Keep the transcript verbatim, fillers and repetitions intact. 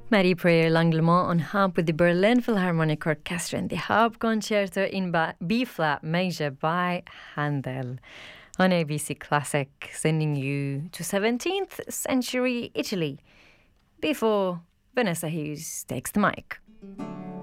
Mary Prayer l'Anglement on hab with the Berlin Philharmonic Orchestra and the Hab Concerto in ba- B-flat major by Handel on A B C Classic, sending you to seventeenth century Italy before Vanessa Hughes takes the mic.